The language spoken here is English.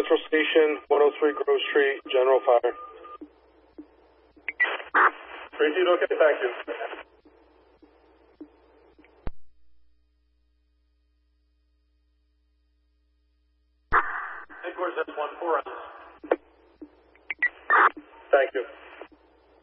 Central Station, 103 Grove Street, General Fire. Received, okay, thank you. Headquarters, that's 1-4 on this. Thank you.